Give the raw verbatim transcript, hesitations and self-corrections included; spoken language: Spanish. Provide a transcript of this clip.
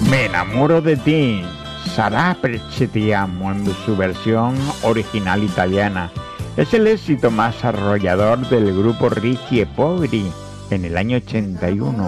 Me enamoro de ti, Sarà perché ti amo en su versión original italiana. Es el éxito más arrollador del grupo Ricci e Poveri en el año ochenta y uno.